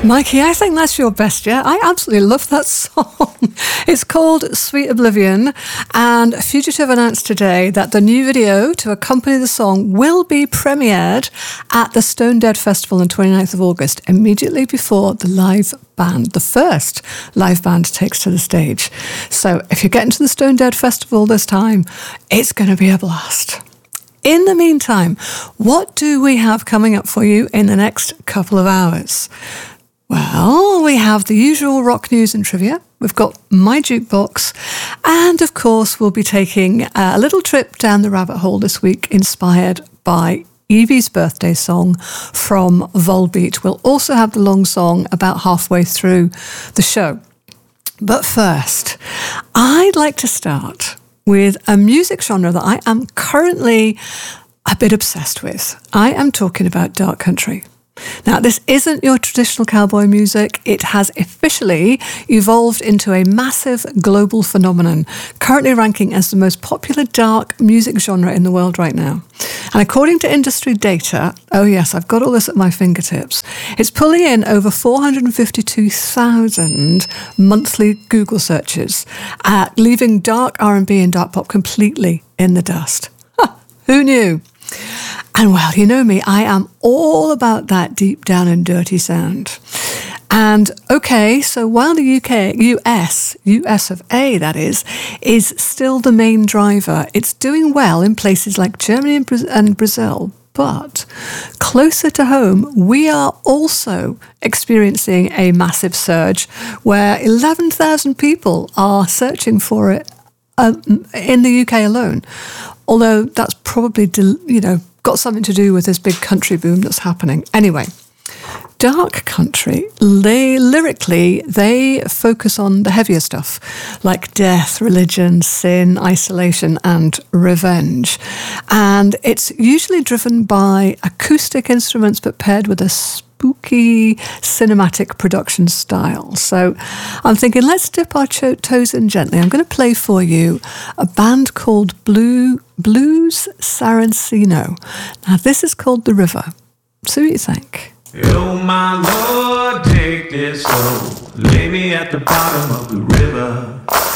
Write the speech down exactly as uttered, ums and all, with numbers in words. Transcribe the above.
Mikey, I think that's your best yet. I absolutely love that song. It's called Sweet Oblivion, and Fugitive announced today that the new video to accompany the song will be premiered at the Stone Dead Festival on twenty-ninth of August, immediately before the live band, the first live band, takes to the stage. So if you're getting to the Stone Dead Festival this time, it's going to be a blast. In the meantime, what do we have coming up for you in the next couple of hours? Well, we have the usual rock news and trivia. We've got My Jukebox. And, of course, we'll be taking a little trip down the rabbit hole this week, inspired by Evie's birthday song from Volbeat. We'll also have the long song about halfway through the show. But first, I'd like to start with a music genre that I am currently a bit obsessed with. I am talking about dark country. Now, this isn't your traditional cowboy music. It has officially evolved into a massive global phenomenon, currently ranking as the most popular dark music genre in the world right now. And according to industry data, oh yes, I've got all this at my fingertips, it's pulling in over four hundred fifty-two thousand monthly Google searches, uh, leaving dark R and B and dark pop completely in the dust. Huh, who knew? And well, you know me, I am all about that deep down and dirty sound. And okay, so while the U K, U S, U S of A that is, is still the main driver, it's doing well in places like Germany and, Bra- and Brazil. But closer to home, we are also experiencing a massive surge where eleven thousand people are searching for it um, in the U K alone. Although that's probably, you know, got something to do with this big country boom that's happening. Anyway, dark country, they, lyrically, they focus on the heavier stuff, like death, religion, sin, isolation, and revenge. And it's usually driven by acoustic instruments, but paired with a spooky cinematic production style. So I'm thinking, let's dip our cho- toes in gently. I'm going to play for you a band called Blue Blues Saraceno. Now, this is called The River. See what you think. Oh, my Lord, take this soul. Lay me at the bottom of the river.